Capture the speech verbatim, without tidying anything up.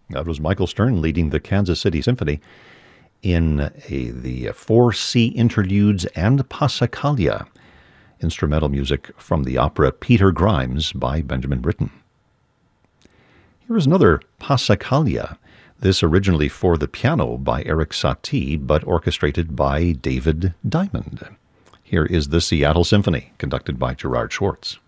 That was Michael Stern leading the Kansas City Symphony in a, the four C interludes and Passacaglia, instrumental music from the opera Peter Grimes by Benjamin Britten. Here is another Passacaglia, this originally for the piano by Erik Satie, but orchestrated by David Diamond. Here is the Seattle Symphony, conducted by Gerard Schwartz.